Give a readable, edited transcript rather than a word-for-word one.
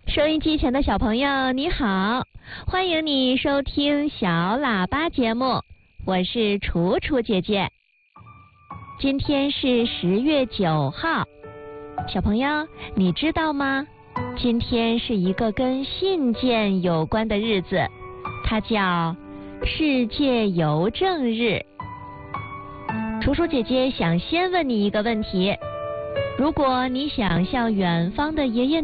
收音机前的小朋友你好，欢迎你收听小喇叭节目，我是楚楚姐姐。今天是10月9号，小朋友你知道吗？今天是一个跟信件有关的日子，它叫世界邮政日。楚楚姐姐想先问你一个问题，如果你想向远方的爷爷